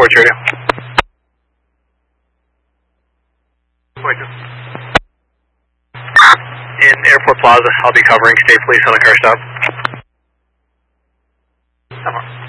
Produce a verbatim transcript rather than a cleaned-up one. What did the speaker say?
Airport Radio. In Airport Plaza, I'll be covering State Police on a car stop.